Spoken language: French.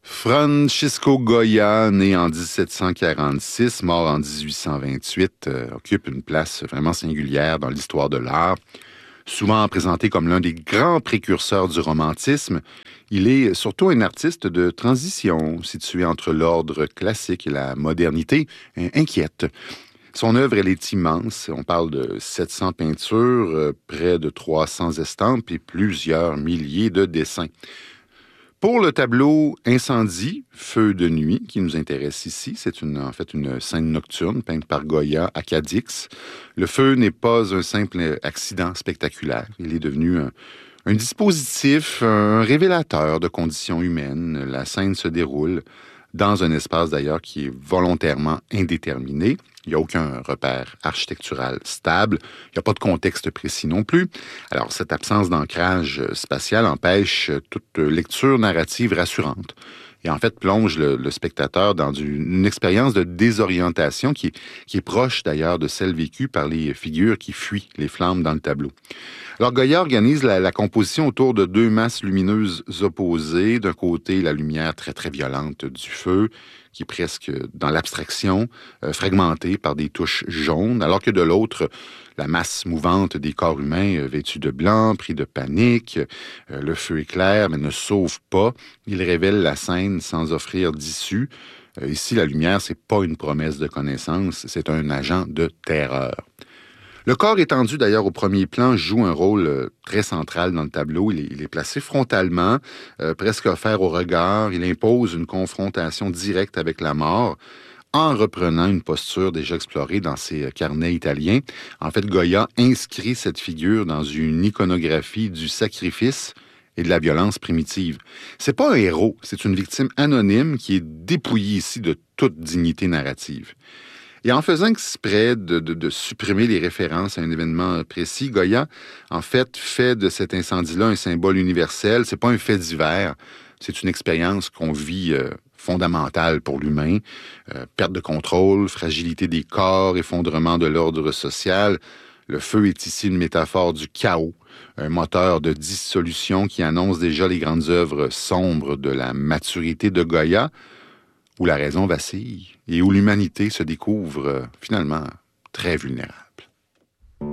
Francisco Goya, né en 1746, mort en 1828, occupe une place vraiment singulière dans l'histoire de l'art. Souvent présenté comme l'un des grands précurseurs du romantisme, il est surtout un artiste de transition, situé entre l'ordre classique et la modernité, inquiète. Son œuvre, elle est immense. On parle de 700 peintures, près de 300 estampes et plusieurs milliers de dessins. Pour le tableau Incendie, Feu de nuit, qui nous intéresse ici, c'est en fait une scène nocturne peinte par Goya à Cadix. Le feu n'est pas un simple accident spectaculaire. Il est devenu un dispositif, un révélateur de conditions humaines. La scène se déroule dans un espace d'ailleurs qui est volontairement indéterminé. Il n'y a aucun repère architectural stable. Il n'y a pas de contexte précis non plus. Alors, cette absence d'ancrage spatial empêche toute lecture narrative rassurante et en fait plonge le spectateur dans une expérience de désorientation qui est proche d'ailleurs de celle vécue par les figures qui fuient les flammes dans le tableau. Alors, Goya organise la composition autour de deux masses lumineuses opposées. D'un côté, la lumière très, très violente du feu, qui est presque dans l'abstraction, fragmentée par des touches jaunes, alors que de l'autre, la masse mouvante des corps humains vêtus de blanc, pris de panique. Le feu éclaire, mais ne sauve pas. Il révèle la scène sans offrir d'issue. Ici, la lumière, c'est pas une promesse de connaissance, c'est un agent de terreur. Le corps étendu, d'ailleurs, au premier plan, joue un rôle très central dans le tableau. Il est placé frontalement, presque offert au regard. Il impose une confrontation directe avec la mort en reprenant une posture déjà explorée dans ses carnets italiens. En fait, Goya inscrit cette figure dans une iconographie du sacrifice et de la violence primitive. C'est pas un héros, c'est une victime anonyme qui est dépouillée ici de toute dignité narrative. Et en faisant exprès de supprimer les références à un événement précis, Goya, en fait de cet incendie-là un symbole universel. C'est pas un fait divers, c'est une expérience qu'on vit fondamentale pour l'humain. Perte de contrôle, fragilité des corps, effondrement de l'ordre social. Le feu est ici une métaphore du chaos, un moteur de dissolution qui annonce déjà les grandes œuvres sombres de la maturité de Goya, où la raison vacille et où l'humanité se découvre finalement très vulnérable.